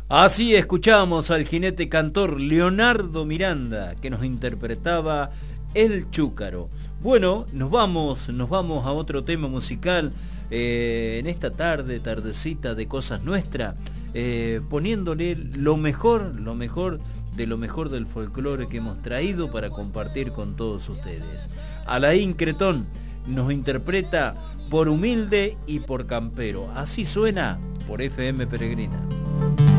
Así escuchamos al jinete cantor Leonardo Miranda, que nos interpretaba El Chúcaro. Bueno, nos vamos a otro tema musical en esta tardecita de Cosas Nuestras, poniéndole lo mejor de lo mejor del folclore que hemos traído para compartir con todos ustedes. Alain Cretón nos interpreta Por Humilde y por Campero. Así suena por FM Peregrina.